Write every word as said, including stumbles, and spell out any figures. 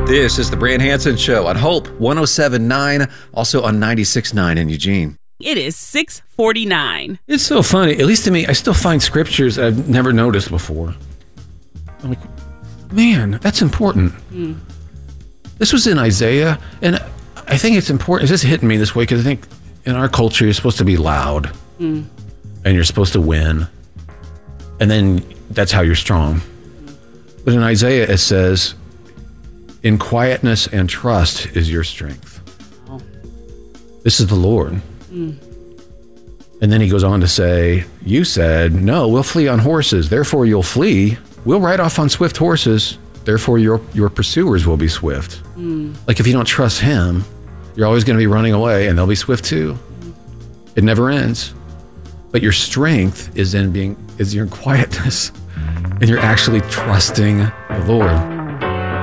This is the Brand Hansen Show on Hope one oh seven point nine, also on ninety-six point nine in Eugene. It is six forty-nine. It's so funny. At least to me, I still find scriptures I've never noticed before. I'm like, man, that's important. Mm. This was in Isaiah, and I think it's important. It's just hitting me this way because I think in our culture, you're supposed to be loud, mm. and you're supposed to win, and then that's how you're strong. But in Isaiah, it says, in quietness and trust is your strength. Oh. This is the Lord. Mm. And then he goes on to say, you said, no, we'll flee on horses, therefore you'll flee. We'll ride off on swift horses, therefore your your pursuers will be swift. Mm. Like if you don't trust him, you're always going to be running away and they'll be swift too. Mm. It never ends. But your strength is in being is your quietness, and you're actually trusting the Lord.